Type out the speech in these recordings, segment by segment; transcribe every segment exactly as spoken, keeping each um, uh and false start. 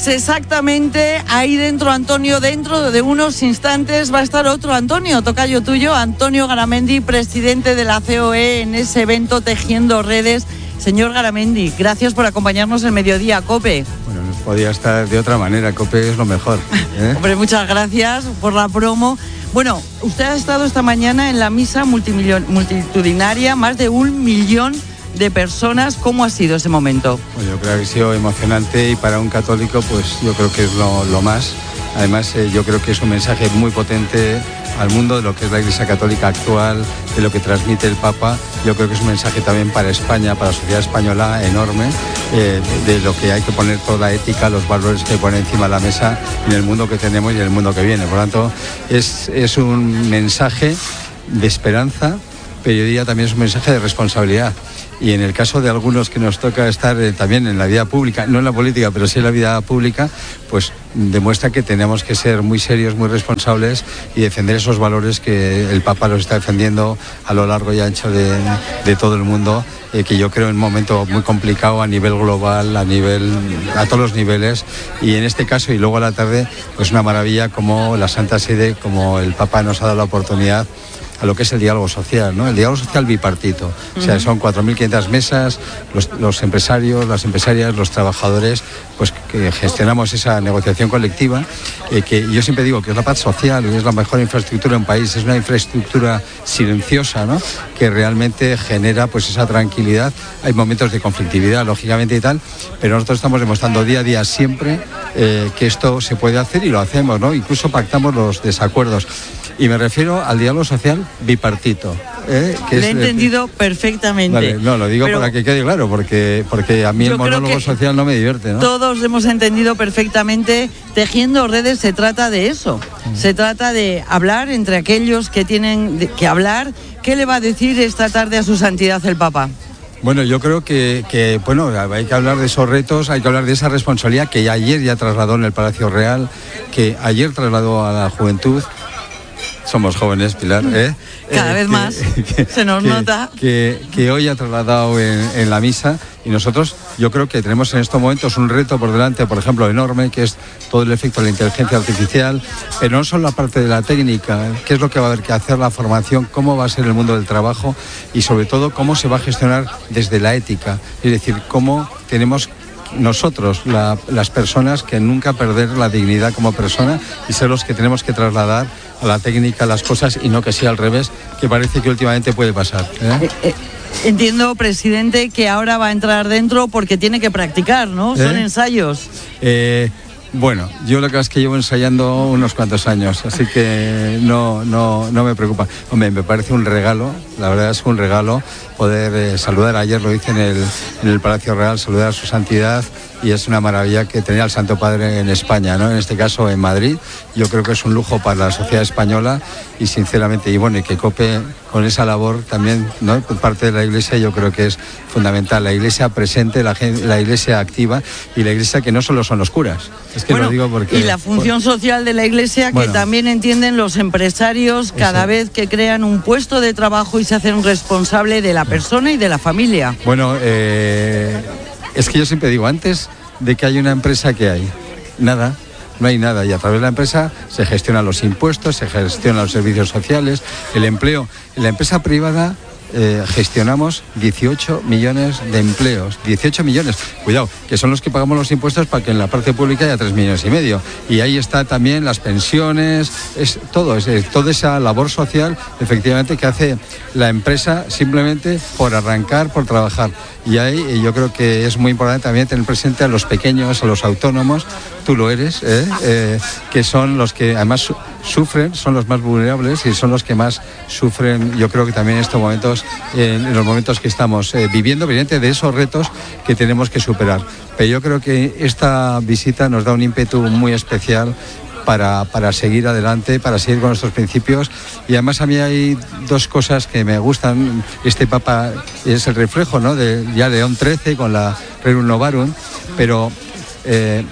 Pues exactamente, ahí dentro, Antonio, dentro de unos instantes va a estar otro Antonio, tocayo tuyo, Antonio Garamendi, presidente de la C O E, en ese evento Tejiendo Redes. Señor Garamendi, gracias por acompañarnos en Mediodía COPE. Bueno, no podía estar de otra manera, COPE es lo mejor, ¿eh? Hombre, muchas gracias por la promo. Bueno, usted ha estado esta mañana en la misa multitudinaria, más de un millón de personas. ¿Cómo ha sido ese momento? Bueno, yo creo que ha sido emocionante y para un católico, pues yo creo que es lo, lo más. Además, eh, yo creo que es un mensaje muy potente al mundo de lo que es la Iglesia Católica actual, de lo que transmite el Papa. Yo creo que es un mensaje también para España, para la sociedad española enorme, eh, de lo que hay que poner toda la ética, los valores que pone encima de la mesa en el mundo que tenemos y en el mundo que viene. Por lo tanto, es, es un mensaje de esperanza, pero yo diría también es un mensaje de responsabilidad. Y en el caso de algunos que nos toca estar eh, también en la vida pública, no en la política, pero sí en la vida pública, pues demuestra que tenemos que ser muy serios, muy responsables y defender esos valores que el Papa los está defendiendo a lo largo y ancho de, de todo el mundo, eh, que yo creo en un momento muy complicado a nivel global, a nivel, a todos los niveles. Y en este caso, y luego a la tarde, pues una maravilla como la Santa Sede, como el Papa nos ha dado la oportunidad a lo que es el diálogo social, ¿no? El diálogo social bipartito. Uh-huh. O sea, son cuatro mil quinientas mesas, los, los empresarios, las empresarias, los trabajadores, pues que gestionamos esa negociación colectiva, eh, que yo siempre digo que es la paz social, es la mejor infraestructura en un país, es una infraestructura silenciosa, ¿no? Que realmente genera pues esa tranquilidad. Hay momentos de conflictividad, lógicamente y tal, pero nosotros estamos demostrando día a día siempre eh, que esto se puede hacer y lo hacemos, ¿no? Incluso pactamos los desacuerdos. Y me refiero al diálogo social bipartito. ¿eh? Que Le he es, entendido eh, perfectamente. Vale, no, lo digo pero para que quede claro, porque, porque a mí el monólogo social no me divierte, ¿no? Todos hemos entendido perfectamente. Tejiendo Redes se trata de eso. Mm. Se trata de hablar entre aquellos que tienen que hablar. ¿Qué le va a decir esta tarde a su santidad el Papa? Bueno, yo creo que, que bueno, hay que hablar de esos retos, hay que hablar de esa responsabilidad que ya ayer ya trasladó en el Palacio Real, que ayer trasladó a la juventud. Somos jóvenes, Pilar, ¿eh? Cada eh, vez que, más, que, se nos que, nota. Que, que hoy ha trasladado en, en la misa, y nosotros yo creo que tenemos en estos momentos un reto por delante, por ejemplo, enorme, que es todo el efecto de la inteligencia artificial, pero no solo la parte de la técnica, qué es lo que va a haber que hacer, la formación, cómo va a ser el mundo del trabajo y sobre todo cómo se va a gestionar desde la ética, es decir, cómo tenemos nosotros, la, las personas, que nunca perder la dignidad como persona y ser los que tenemos que trasladar a la técnica las cosas y no que sea al revés, que parece que últimamente puede pasar. ¿eh? Eh, eh, entiendo, presidente, que ahora va a entrar dentro porque tiene que practicar, ¿no? Son ¿Eh? ensayos. Eh, bueno, yo lo que es que llevo ensayando unos cuantos años, así que no, no, no me preocupa. Hombre, me parece un regalo, la verdad es un regalo poder eh, saludar, ayer lo hice en el, en el Palacio Real, saludar a su santidad, y es una maravilla que tener al Santo Padre en España, ¿no? En este caso en Madrid. Yo creo que es un lujo para la sociedad española y sinceramente, y bueno, y que COPE con esa labor también, ¿no? Por parte de la Iglesia, yo creo que es fundamental. La Iglesia presente, la, la Iglesia activa y la Iglesia que no solo son los curas. Es que bueno, lo digo porque... Y la función por... social de la Iglesia, bueno, que también entienden los empresarios cada eso. vez que crean un puesto de trabajo y se hacen responsable de la persona y de la familia. Bueno, eh... es que yo siempre digo, antes de que haya una empresa, ¿qué hay? Nada, no hay nada. Y a través de la empresa se gestionan los impuestos, se gestionan los servicios sociales, el empleo. En la empresa privada eh, gestionamos dieciocho millones de empleos. dieciocho millones. Cuidado, que son los que pagamos los impuestos para que en la parte pública haya tres millones y medio. Y ahí está también las pensiones, es todo, es, es toda esa labor social, efectivamente, que hace la empresa simplemente por arrancar, por trabajar. Y ahí yo creo que es muy importante también tener presente a los pequeños, a los autónomos, tú lo eres, ¿eh? Eh, que son los que además su- sufren, son los más vulnerables y son los que más sufren, yo creo que también en estos momentos, eh, en los momentos que estamos eh, viviendo, evidente de esos retos que tenemos que superar. Pero yo creo que esta visita nos da un ímpetu muy especial Para, para seguir adelante, para seguir con nuestros principios. Y además a mí hay dos cosas que me gustan. Este Papa es el reflejo, ¿no?, de ya León trece con la Rerum Novarum, pero eh,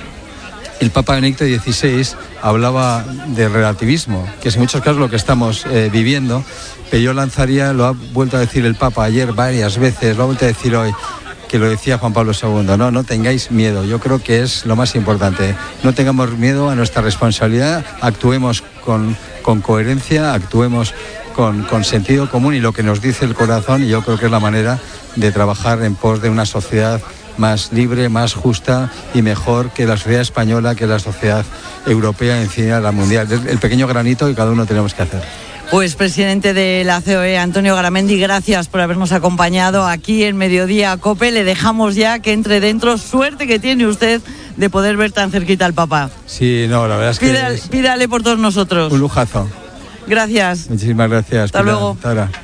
el Papa Benedicto dieciséis hablaba de relativismo, que es en muchos casos lo que estamos eh, viviendo, pero yo lanzaría, lo ha vuelto a decir el Papa ayer varias veces, lo ha vuelto a decir hoy, que lo decía Juan Pablo segundo, no, no tengáis miedo, yo creo que es lo más importante, no tengamos miedo a nuestra responsabilidad, actuemos con, con coherencia, actuemos con, con sentido común y lo que nos dice el corazón, y yo creo que es la manera de trabajar en pos de una sociedad más libre, más justa y mejor que la sociedad española, que la sociedad europea, en fin, a la mundial. El pequeño granito que cada uno tenemos que hacer. Pues presidente de la C O E, Antonio Garamendi, gracias por habernos acompañado aquí en Mediodía COPE. Le dejamos ya que entre dentro. Suerte que tiene usted de poder ver tan cerquita al Papa. Sí, no, la verdad es que... Pídale, es pídale por todos nosotros. Un lujazo. Gracias. Muchísimas gracias. Hasta Pilar. luego. Hasta ahora.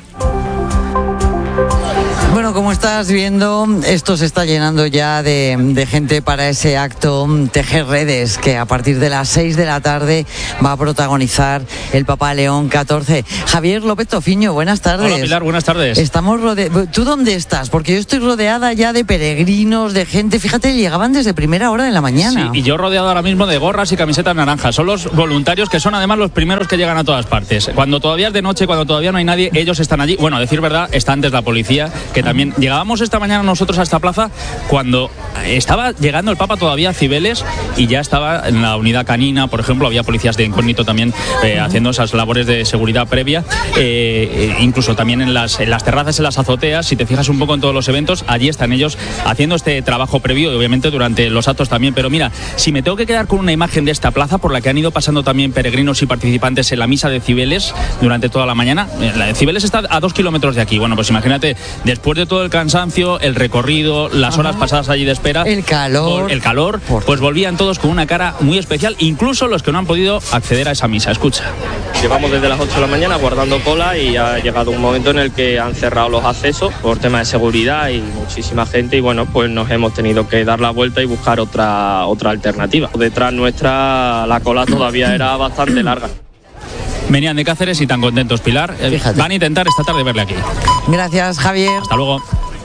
Bueno, como estás viendo, esto se está llenando ya de, de gente para ese acto Tejer Redes, que a partir de las seis de la tarde va a protagonizar el Papa León catorce. Javier López Tofiño, buenas tardes. Hola Pilar, buenas tardes. Estamos rode... ¿Tú dónde estás? Porque yo estoy rodeada ya de peregrinos, de gente. Fíjate, llegaban desde primera hora de la mañana. Sí, y yo rodeado ahora mismo de gorras y camisetas naranjas. Son los voluntarios que son además los primeros que llegan a todas partes. Cuando todavía es de noche, cuando todavía no hay nadie, ellos están allí. Bueno, a decir verdad, está antes la policía, que también llegábamos esta mañana nosotros a esta plaza cuando estaba llegando el Papa todavía a Cibeles y ya estaba en la unidad canina, por ejemplo, había policías de incógnito también eh, haciendo esas labores de seguridad previa, eh, incluso también en las, en las terrazas, en las azoteas. Si te fijas un poco en todos los eventos, allí están ellos haciendo este trabajo previo y obviamente durante los actos también. Pero mira, si me tengo que quedar con una imagen de esta plaza por la que han ido pasando también peregrinos y participantes en la misa de Cibeles durante toda la mañana, la de Cibeles está a dos kilómetros de aquí. Bueno, pues imagínate, después de todo el cansancio, el recorrido, las Ajá. horas pasadas allí de espera, el calor, el calor, pues volvían todos con una cara muy especial, incluso los que no han podido acceder a esa misa. Escucha. Llevamos desde las ocho de la mañana guardando cola y ha llegado un momento en el que han cerrado los accesos por tema de seguridad y muchísima gente, y bueno, pues nos hemos tenido que dar la vuelta y buscar otra, otra alternativa. Detrás nuestra la cola todavía era bastante larga. Venían de Cáceres y tan contentos, Pilar. Fíjate. Van a intentar esta tarde verle aquí. Gracias, Javier. Hasta luego.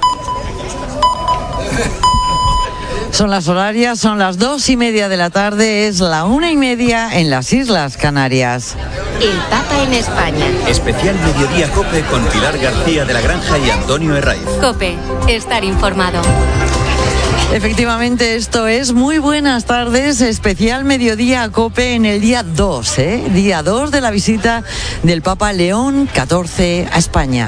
Son las horarias, son las dos y media de la tarde, es la una y media en las Islas Canarias. El Papa en España. Especial Mediodía COPE con Pilar García de la Granja y Antonio Herraiz. COPE, estar informado. Efectivamente, esto es muy buenas tardes, especial Mediodía COPE en el día dos, ¿eh? Día dos de la visita del Papa León catorce a España.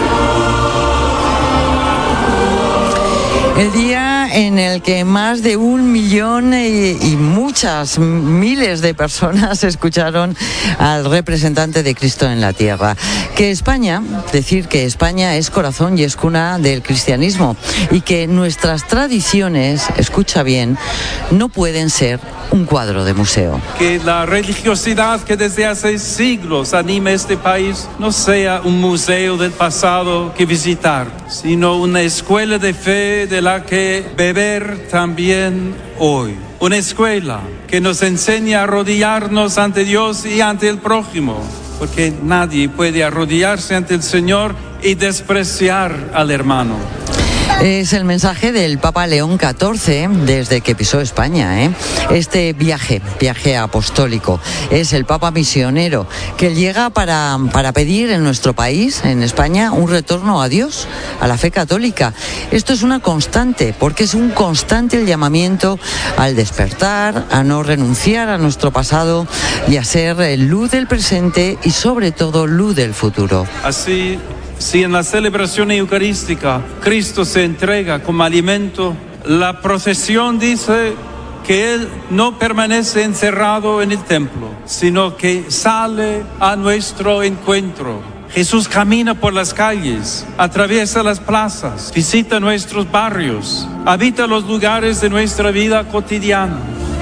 El día en el que más de un millón y, y muchas miles de personas escucharon al representante de Cristo en la tierra. Que España, decir que España es corazón y es cuna del cristianismo y que nuestras tradiciones, escucha bien, no pueden ser un cuadro de museo. Que la religiosidad que desde hace siglos anima este país no sea un museo del pasado que visitar, sino una escuela de fe de la que beber también hoy. Una escuela que nos enseña a arrodillarnos ante Dios y ante el prójimo, porque nadie puede arrodillarse ante el Señor y despreciar al hermano. Es el mensaje del Papa León catorce desde que pisó España, ¿eh? Este viaje, viaje apostólico, es el Papa misionero que llega para, para pedir en nuestro país, en España, un retorno a Dios, a la fe católica. Esto es una constante, porque es un constante el llamamiento al despertar, a no renunciar a nuestro pasado y a ser luz del presente y sobre todo luz del futuro. Así, si en la celebración eucarística Cristo se entrega como alimento, la procesión dice que Él no permanece encerrado en el templo, sino que sale a nuestro encuentro. Jesús camina por las calles, atraviesa las plazas, visita nuestros barrios, habita los lugares de nuestra vida cotidiana.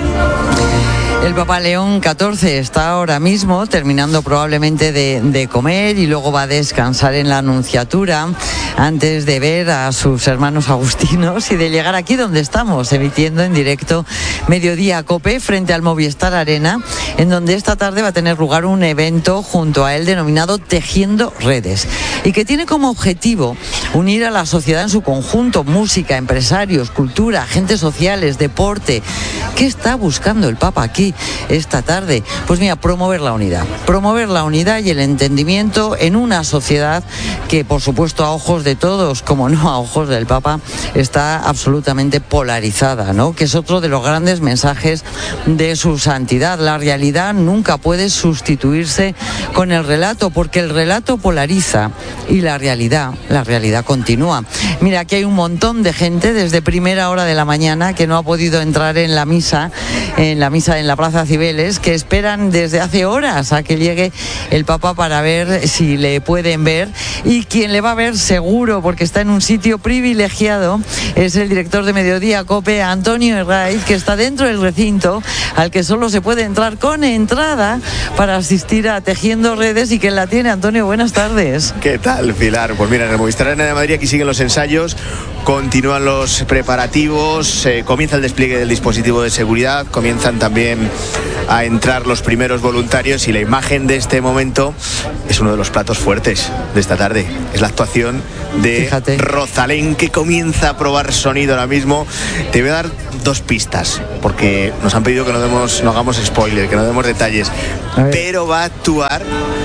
El Papa León catorce está ahora mismo terminando probablemente de, de comer y luego va a descansar en la Nunciatura antes de ver a sus hermanos agustinos y de llegar aquí donde estamos, emitiendo en directo Mediodía COPE frente al Movistar Arena, en donde esta tarde va a tener lugar un evento junto a él denominado Tejiendo Redes y que tiene como objetivo unir a la sociedad en su conjunto, música, empresarios, cultura, agentes sociales, deporte. ¿Qué está buscando el Papa aquí? aquí esta tarde? Pues mira, promover la unidad, promover la unidad y el entendimiento en una sociedad que, por supuesto, a ojos de todos, como no a ojos del Papa, está absolutamente polarizada, ¿no? Que es otro de los grandes mensajes de su santidad. La realidad nunca puede sustituirse con el relato, porque el relato polariza y la realidad, la realidad continúa. Mira, aquí hay un montón de gente desde primera hora de la mañana que no ha podido entrar en la misa, en la misa en la Plaza Cibeles, que esperan desde hace horas a que llegue el Papa para ver si le pueden ver, y quien le va a ver seguro, porque está en un sitio privilegiado, es el director de Mediodía COPE, Antonio Herraiz, que está dentro del recinto, al que solo se puede entrar con entrada para asistir a Tejiendo Redes, y que la tiene. Antonio, buenas tardes. ¿Qué tal, Pilar? Pues mira, en el Movistar Arena de Madrid aquí siguen los ensayos, continúan los preparativos, eh, comienza el despliegue del dispositivo de seguridad, comienzan también a entrar los primeros voluntarios, y la imagen de este momento es uno de los platos fuertes de esta tarde. Es la actuación de Fíjate. Rosalén, que comienza a probar sonido ahora mismo. Te voy a dar dos pistas, porque nos han pedido que no demos, no hagamos spoiler, que no demos detalles, pero va a actuar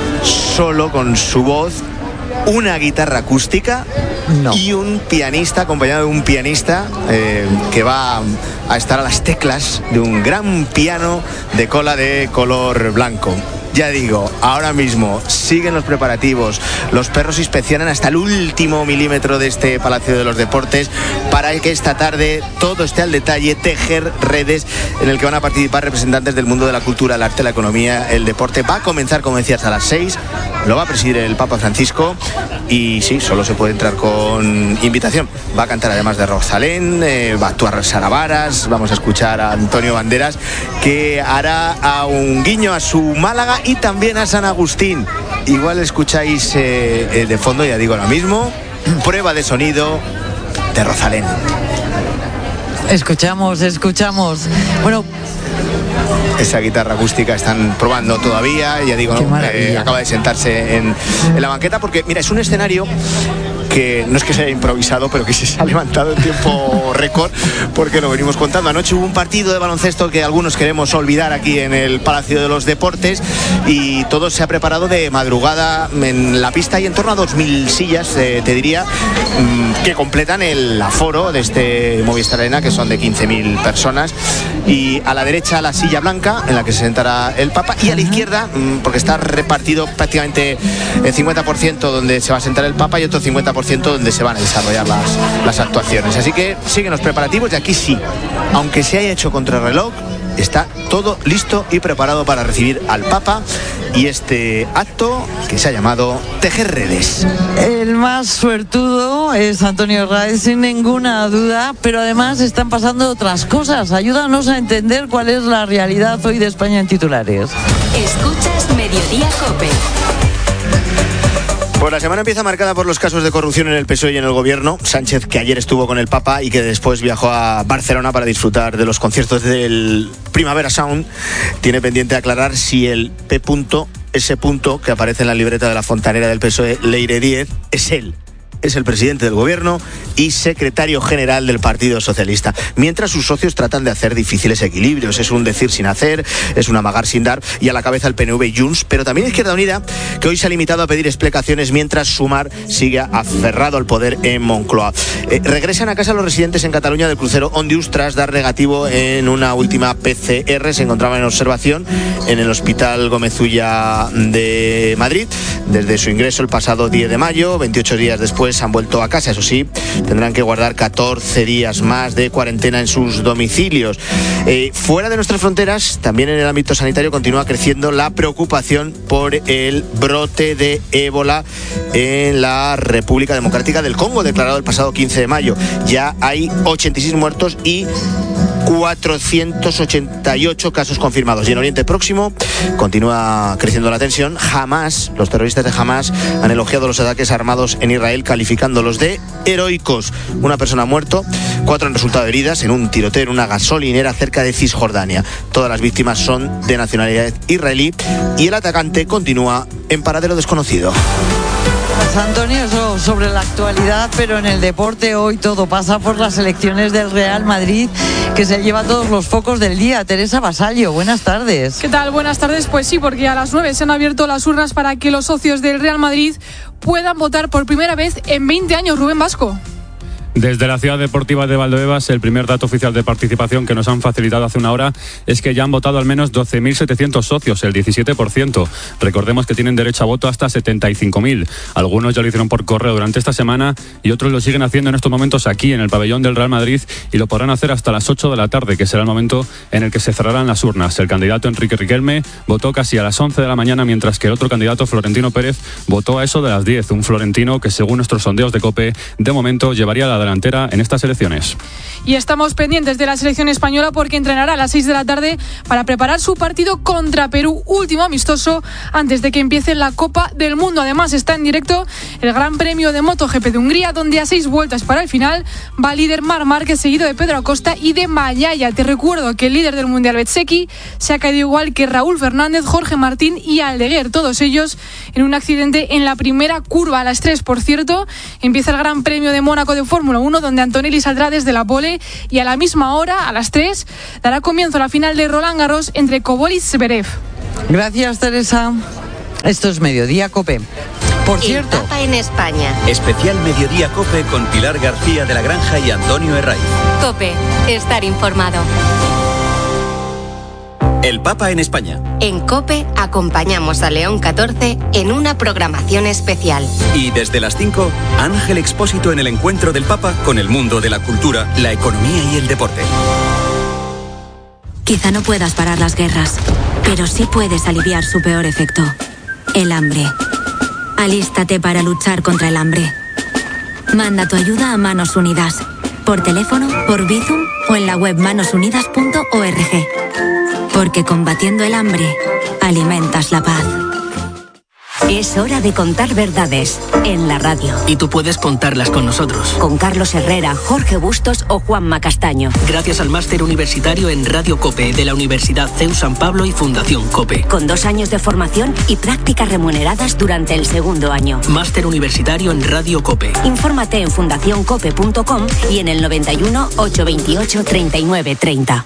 solo con su voz, una guitarra acústica no. y un pianista, acompañado de un pianista eh, que va a estar a las teclas de un gran piano de cola de color blanco. Ya digo, ahora mismo siguen los preparativos, los perros inspeccionan hasta el último milímetro de este Palacio de los Deportes para que esta tarde todo esté al detalle. Tejer Redes, en el que van a participar representantes del mundo de la cultura, el arte, la economía, el deporte. Va a comenzar, como decías, a las seis, lo va a presidir el Papa Francisco, y sí, solo se puede entrar con invitación. Va a cantar además de Rosalén, eh, va a actuar Sara Varas, vamos a escuchar a Antonio Banderas, que hará a un guiño a su Málaga y también a San Agustín. Igual escucháis eh, de fondo, ya digo ahora mismo, prueba de sonido de Rosalén. Escuchamos, escuchamos. Bueno, esa guitarra acústica están probando todavía, ya digo, ¿no? eh, acaba de sentarse en, en la banqueta, porque mira, es un escenario que no es que se haya improvisado, pero que se ha levantado en tiempo récord, porque lo venimos contando. Anoche hubo un partido de baloncesto que algunos queremos olvidar aquí en el Palacio de los Deportes, y todo se ha preparado de madrugada en la pista. Hay en torno a dos mil sillas, eh, te diría, mmm, que completan el aforo de este Movistar Arena, que son de quince mil personas. Y a la derecha la silla blanca en la que se sentará el Papa, y a la izquierda, mmm, porque está repartido prácticamente el cincuenta por ciento donde se va a sentar el Papa y otro cincuenta por ciento donde se van a desarrollar las, las actuaciones. Así que siguen los preparativos, y aquí sí, aunque se haya hecho contrarreloj, está todo listo y preparado para recibir al Papa y este acto que se ha llamado Tejer Redes. El más suertudo es Antonio Herraiz, sin ninguna duda, pero además están pasando otras cosas. Ayúdanos a entender cuál es la realidad hoy de España en titulares. Escuchas Mediodía COPE. Pues la semana empieza marcada por los casos de corrupción en el P S O E y en el gobierno. Sánchez, que ayer estuvo con el Papa y que después viajó a Barcelona para disfrutar de los conciertos del Primavera Sound, tiene pendiente aclarar si el P. ese punto que aparece en la libreta de la fontanera del P S O E, Leire Díez, es él. Es el presidente del gobierno y secretario general del Partido Socialista, mientras sus socios tratan de hacer difíciles equilibrios. Es un decir sin hacer, es un amagar sin dar, y a la cabeza el P N V y Junts, pero también Izquierda Unida, que hoy se ha limitado a pedir explicaciones mientras Sumar sigue aferrado al poder en Moncloa. Eh, regresan a casa los residentes en Cataluña del crucero Ondius tras dar negativo en una última P C R. Se encontraban en observación en el Hospital Gómez Ulla de Madrid desde su ingreso el pasado diez de mayo. veintiocho días después han vuelto a casa. Eso sí, tendrán que guardar catorce días más de cuarentena en sus domicilios. Eh, fuera de nuestras fronteras, también en el ámbito sanitario, continúa creciendo la preocupación por el brote de ébola en la República Democrática del Congo, declarado el pasado quince de mayo. Ya hay ochenta y seis muertos y cuatrocientos ochenta y ocho casos confirmados. Y en Oriente Próximo continúa creciendo la tensión. Hamas, los terroristas de Hamas han elogiado los ataques armados en Israel, calificándolos de heroicos. Una persona ha muerto, cuatro han resultado heridas en un tiroteo en una gasolinera cerca de Cisjordania. Todas las víctimas son de nacionalidad israelí y el atacante continúa en paradero desconocido. días, Antonio. Eso sobre la actualidad, pero en el deporte hoy todo pasa por las elecciones del Real Madrid, que se lleva todos los focos del día. Teresa Basallo, buenas tardes. ¿Qué tal? Buenas tardes. Pues sí, porque a las nueve se han abierto las urnas para que los socios del Real Madrid puedan votar por primera vez en veinte años. Rubén Vasco. Desde la ciudad deportiva de Valdebebas, el primer dato oficial de participación que nos han facilitado hace una hora es que ya han votado al menos doce mil setecientos socios, el diecisiete por ciento. Recordemos que tienen derecho a voto hasta setenta y cinco mil. Algunos ya lo hicieron por correo durante esta semana y otros lo siguen haciendo en estos momentos aquí en el pabellón del Real Madrid y lo podrán hacer hasta las ocho de la tarde, que será el momento en el que se cerrarán las urnas. El candidato Enrique Riquelme votó casi a las once de la mañana, mientras que el otro candidato, Florentino Pérez, votó a eso de las diez. Un florentino que, según nuestros sondeos de COPE, de momento llevaría la delantera en estas elecciones. Y estamos pendientes de la selección española porque entrenará a las seis de la tarde para preparar su partido contra Perú, último amistoso antes de que empiece la Copa del Mundo. Además está en directo el Gran Premio de MotoGP de Hungría, donde a seis vueltas para el final va líder Marc Márquez, seguido de Pedro Acosta y de Mayaya. Te recuerdo que el líder del Mundial, Bezzecchi, se ha caído igual que Raúl Fernández, Jorge Martín y Aldeguer, todos ellos en un accidente en la primera curva. A las tres, por cierto, empieza el Gran Premio de Mónaco de Fórmula uno, donde Antonelli saldrá desde la pole, y a la misma hora, a las tres, dará comienzo la final de Roland Garros entre Kobol y Zverev. Gracias, Teresa. Esto es Mediodía COPE. Por El cierto, Papa en España. Especial Mediodía COPE con Pilar García de la Granja y Antonio Herraiz. COPE, estar informado. El Papa en España. En COPE acompañamos a León catorce en una programación especial. Y desde las cinco, Ángel Expósito en el encuentro del Papa con el mundo de la cultura, la economía y el deporte. Quizá no puedas parar las guerras, pero sí puedes aliviar su peor efecto, el hambre. Alístate para luchar contra el hambre. Manda tu ayuda a Manos Unidas, por teléfono, por Bizum o en la web manos unidas punto org. Porque combatiendo el hambre, alimentas la paz. Es hora de contar verdades en la radio. Y tú puedes contarlas con nosotros. Con Carlos Herrera, Jorge Bustos o Juanma Castaño. Gracias al máster universitario en Radio COPE de la Universidad C E U San Pablo y Fundación COPE. Con dos años de formación y prácticas remuneradas durante el segundo año. Máster universitario en Radio COPE. Infórmate en fundación cope punto com y en el noventa y uno, ochocientos veintiocho, treinta y nueve treinta.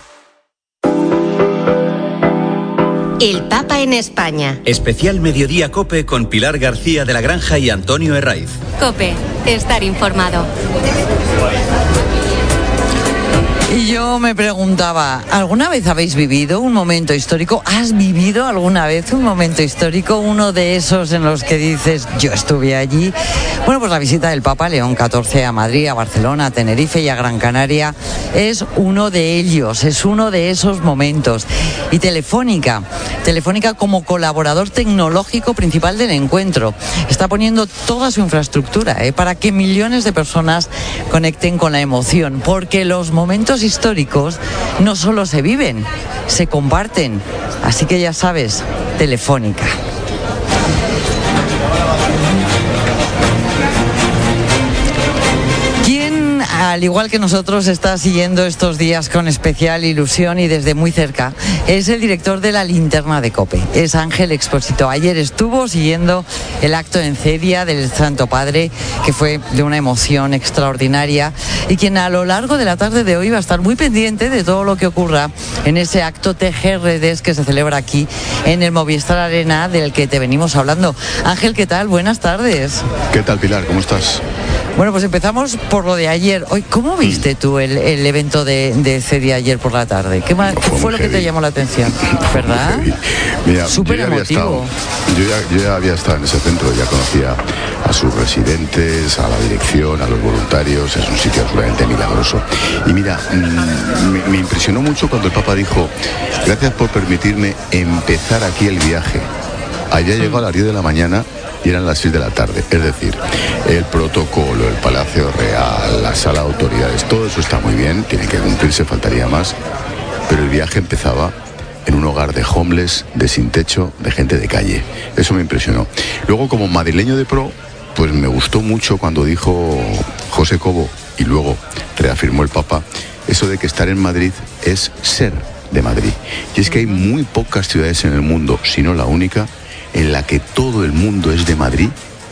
El Papa en España. Especial Mediodía COPE con Pilar García de la Granja y Antonio Herraiz. COPE, estar informado. Y yo me preguntaba, ¿alguna vez habéis vivido un momento histórico? ¿Has vivido alguna vez un momento histórico? Uno de esos en los que dices, yo estuve allí. Bueno, pues la visita del Papa León catorce a Madrid, a Barcelona, a Tenerife y a Gran Canaria es uno de ellos, es uno de esos momentos. Y Telefónica, Telefónica como colaborador tecnológico principal del encuentro, está poniendo toda su infraestructura ¿eh? para que millones de personas conecten con la emoción, porque los momentos históricos no solo se viven, se comparten. Así que ya sabes, Telefónica. Al igual que nosotros, está siguiendo estos días con especial ilusión y desde muy cerca, es el director de la Linterna de COPE, es Ángel Expósito. Ayer estuvo siguiendo el acto en Cedia del Santo Padre, que fue de una emoción extraordinaria, y quien a lo largo de la tarde de hoy va a estar muy pendiente de todo lo que ocurra en ese acto T G Redes que se celebra aquí en el Movistar Arena, del que te venimos hablando. Ángel, ¿qué tal? Buenas tardes. ¿Qué tal, Pilar? ¿Cómo estás? Bueno, pues empezamos por lo de ayer. Hoy, ¿cómo viste tú el, el evento de, de Cedia ayer por la tarde? ¿Qué, más, ¿qué fue lo que te llamó la atención? ¿Verdad? Mira, súper yo ya emotivo. Había estado, yo, ya, yo ya había estado en ese centro, ya conocía a sus residentes, a la dirección, a los voluntarios. Es un sitio absolutamente milagroso. Y mira, me, me impresionó mucho cuando el Papa dijo: gracias por permitirme empezar aquí el viaje. Allá llegó a las diez de la mañana y eran las seis de la tarde. Es decir, el protocolo, el Palacio Real, la sala de autoridades, todo eso está muy bien, tiene que cumplirse, faltaría más, pero el viaje empezaba en un hogar de homeless, de sin techo, de gente de calle. Eso me impresionó. Luego, como madrileño de pro, pues me gustó mucho cuando dijo José Cobo, y luego reafirmó el Papa, eso de que estar en Madrid es ser de Madrid. Y es que hay muy pocas ciudades en el mundo, si no la única, en la que todo el mundo es de Madrid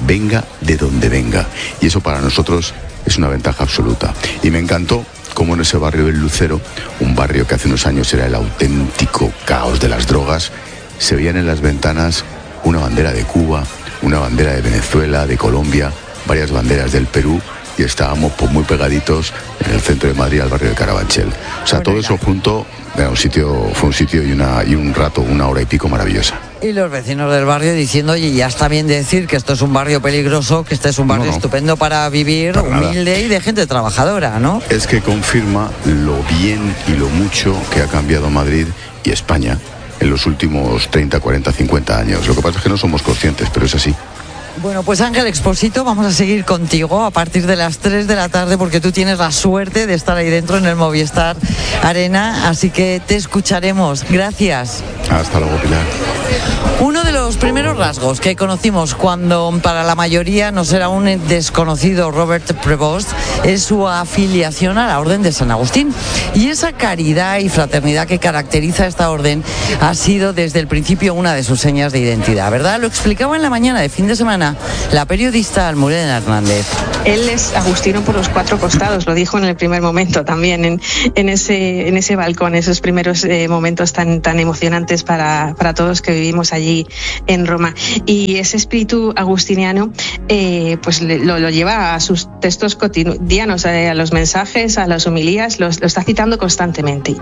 venga de donde venga. Y eso para nosotros es una ventaja absoluta. Y me encantó cómo en ese barrio del Lucero, un barrio que hace unos años era el auténtico caos de las drogas, se veían en las ventanas una bandera de Cuba, una bandera de Venezuela, de Colombia, varias banderas del Perú, y estábamos pues, muy pegaditos en el centro de Madrid, al barrio de Carabanchel. O sea, todo eso junto era un sitio, fue un sitio y, una, y un rato, una hora y pico maravillosa. Y los vecinos del barrio diciendo, oye, ya está bien decir que esto es un barrio peligroso, que este es un barrio no, no. estupendo para vivir, para humilde nada. Y de gente trabajadora, ¿no? Es que confirma lo bien y lo mucho que ha cambiado Madrid y España en los últimos treinta, cuarenta, cincuenta años. Lo que pasa es que no somos conscientes, pero es así. Bueno, pues Ángel Expósito, vamos a seguir contigo a partir de las tres de la tarde porque tú tienes la suerte de estar ahí dentro en el Movistar Arena, así que te escucharemos. Gracias. Hasta luego, Pilar. Uno de los primeros rasgos que conocimos cuando para la mayoría nos era un desconocido Robert Prevost es su afiliación a la Orden de San Agustín. Y esa caridad y fraternidad que caracteriza a esta orden ha sido desde el principio una de sus señas de identidad, ¿verdad? Lo explicaba en la mañana de fin de semana la periodista Almudena Hernández. Él es agustino por los cuatro costados, lo dijo en el primer momento también, en, en, ese, en ese balcón, esos primeros eh, momentos tan, tan emocionantes para, para todos que vivimos allí en Roma. Y ese espíritu agustiniano eh, pues lo, lo lleva a sus textos cotidianos, eh, a los mensajes, a las homilías, los, lo está citando constantemente.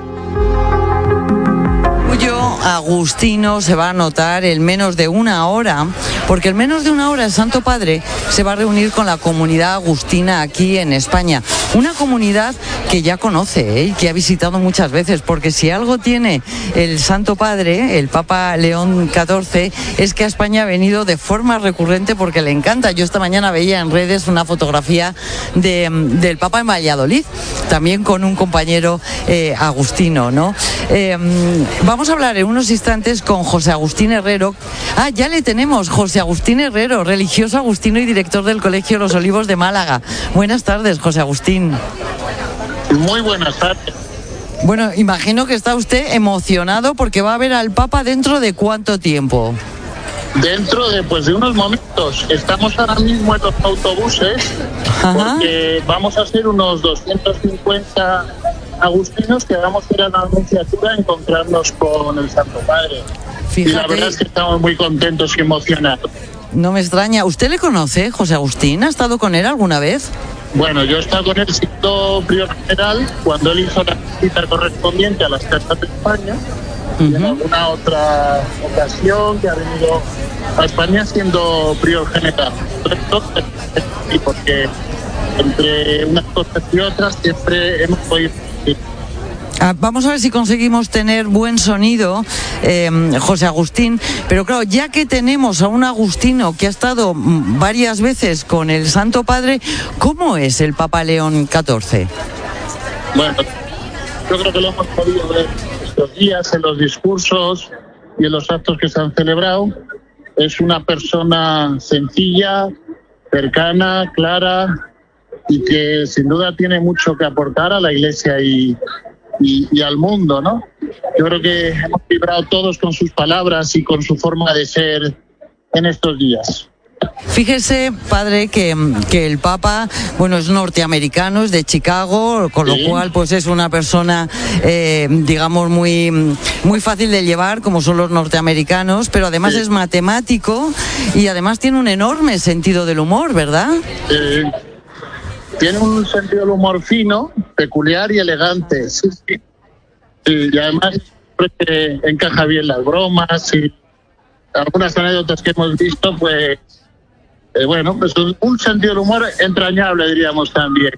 Agustino se va a notar en menos de una hora, porque en menos de una hora el Santo Padre se va a reunir con la comunidad agustina aquí en España, una comunidad que ya conoce, ¿eh? Que ha visitado muchas veces, porque si algo tiene el Santo Padre, el Papa León catorce, es que a España ha venido de forma recurrente porque le encanta. Yo esta mañana veía en redes una fotografía de, del Papa en Valladolid, también con un compañero eh, agustino, ¿no? Eh, vamos a hablar en unos instantes con José Agustín Herrero. Ah, ya le tenemos, José Agustín Herrero, religioso agustino y director del Colegio Los Olivos de Málaga. Buenas tardes, José Agustín. Muy buenas tardes. Bueno, imagino que está usted emocionado porque va a ver al Papa dentro de cuánto tiempo. Dentro de, pues, de unos momentos. Estamos ahora mismo en los autobuses. Ajá. Porque vamos a ser unos doscientos cincuenta agustinos que vamos a ir a la Anunciatura a encontrarnos con el Santo Padre. Fíjate. Y la verdad es que estamos muy contentos y emocionados. No me extraña. ¿Usted le conoce, José Agustín? ¿Ha estado con él alguna vez? Bueno, yo he estado con él siendo prior general cuando él hizo la visita correspondiente a las Casas de España. Uh-huh. Y en alguna otra ocasión que ha venido a España siendo prior general. Y porque entre unas cosas y otras siempre hemos podido... Ah, vamos a ver si conseguimos tener buen sonido, eh, José Agustín, pero claro, ya que tenemos a un agustino que ha estado varias veces con el Santo Padre, ¿cómo es el Papa León catorce? Bueno, yo creo que lo hemos podido ver estos días en los discursos y en los actos que se han celebrado. Es una persona sencilla, cercana, clara y que sin duda tiene mucho que aportar a la Iglesia y Y, y al mundo, ¿no? Yo creo que hemos vibrado todos con sus palabras y con su forma de ser en estos días. Fíjese, padre, que, que el Papa, bueno, es norteamericano, es de Chicago, con sí. lo cual pues es una persona, eh, digamos, muy, muy fácil de llevar, como son los norteamericanos, pero además sí. es matemático y además tiene un enorme sentido del humor, ¿verdad? Sí. Tiene un sentido del humor fino, peculiar y elegante. Sí, sí. Y además siempre encaja bien las bromas y algunas anécdotas que hemos visto, pues, eh, bueno, pues un, un sentido del humor entrañable, diríamos también.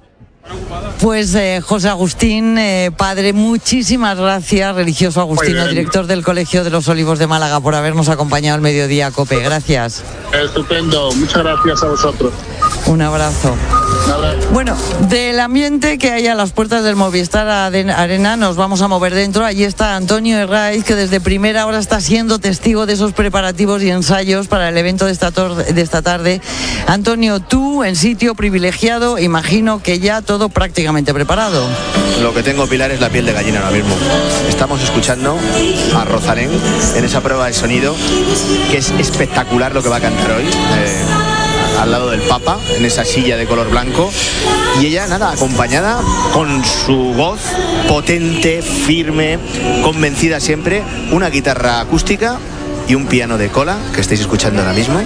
Pues eh, José Agustín, eh, padre, muchísimas gracias, religioso agustino, director del Colegio de los Olivos de Málaga, por habernos acompañado al mediodía, COPE. Gracias. Estupendo, muchas gracias a vosotros. Un abrazo. Bueno, del ambiente que hay a las puertas del Movistar Arena nos vamos a mover dentro. Allí está Antonio Herraiz, que desde primera hora está siendo testigo de esos preparativos y ensayos para el evento de esta, de esta tarde. Antonio, tú en sitio privilegiado, imagino que ya todo prácticamente preparado. Lo que tengo, Pilar, es la piel de gallina ahora mismo. Estamos escuchando a Rosalén en esa prueba de sonido, que es espectacular lo que va a cantar hoy. Eh... al lado del Papa, en esa silla de color blanco, y ella, nada, acompañada con su voz potente, firme, convencida siempre, una guitarra acústica y un piano de cola que estáis escuchando ahora mismo.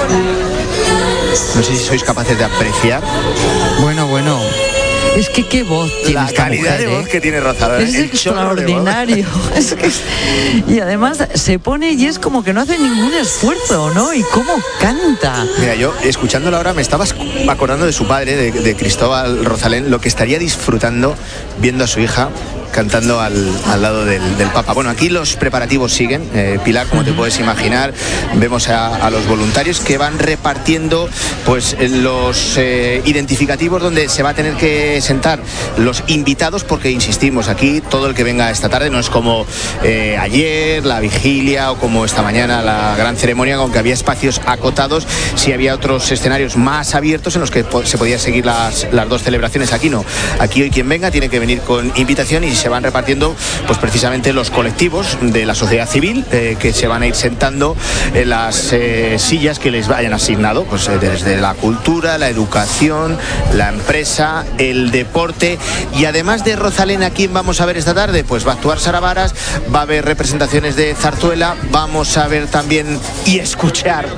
No sé si sois capaces de apreciar. Bueno, bueno. Es que qué voz tiene la esta calidad mujer, de voz ¿eh? que tiene Rosalén. Es extraordinario. Es que, y además se pone y es como que no hace ningún esfuerzo, ¿no? Y cómo canta. Mira, yo escuchándola ahora me estaba acordando de su padre, de, de Cristóbal Rosalén, lo que estaría disfrutando viendo a su hija cantando al, al lado del, del Papa. Bueno, aquí los preparativos siguen, eh, Pilar, como te puedes imaginar. Vemos a, a los voluntarios que van repartiendo pues los eh, identificativos donde se va a tener que sentar los invitados, porque insistimos, aquí todo el que venga esta tarde no es como eh, ayer, la vigilia, o como esta mañana la gran ceremonia, aunque había espacios acotados, sí había otros escenarios más abiertos en los que po- se podían seguir las, las dos celebraciones. Aquí no, aquí hoy quien venga tiene que venir con invitación y se van repartiendo pues precisamente los colectivos de la sociedad civil eh, que se van a ir sentando en las eh, sillas que les vayan asignado, pues eh, desde la cultura, la educación, la empresa, el deporte. Y además de Rosalén, ¿a quién vamos a ver esta tarde? Pues va a actuar Sara Varas, va a haber representaciones de zarzuela, vamos a ver también y escuchar